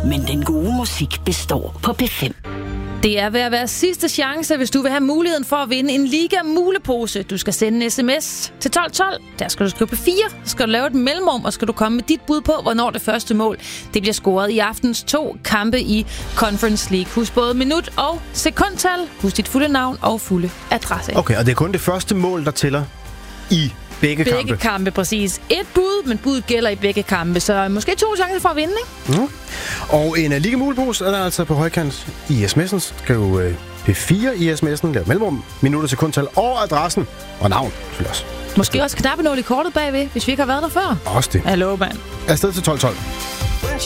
men den gode musik består på P5. Det er ved at være sidste chance, hvis du vil have muligheden for at vinde en Liga-mulepose. Du skal sende en sms til 1212. Der skal du skrive P4, så skal du lave et mellemrum, og skal du komme med dit bud på, hvornår det første mål det bliver scoret i aftens 2 kampe i Conference League. Husk både minut og sekundtal. Husk dit fulde navn og fulde adresse. Okay, og det er kun det første mål, der tæller i begge kampe? Begge kampe, præcis. Et bud, men budet gælder i begge kampe, så måske 2 chancer for at vinde, ikke? Mm. Og en Liga-mulepose er der altså på højkant i sms'en. Skriv P4 i sms'en, lav mellemrum, minutter, sekundtal og adressen og navn. Også. Måske også knappenål i kortet bagved, hvis vi ikke har været der før. Også det. Hallo, mand. Afsted til 1212.